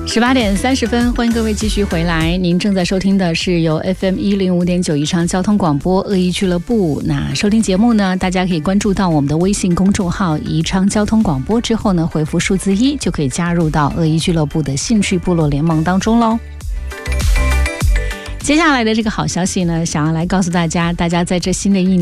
18点30分，欢迎各位继续回来。您正在收听的是由 FM105.9 宜昌交通广播恶意俱乐部。那收听节目呢，大家可以关注到我们的微信公众号宜昌交通广播之后呢，回复数字1就可以加入到恶意俱乐部的兴趣部落联盟当中喽。接下来的这个好消息呢，想要来告诉大家，大家在这新的一年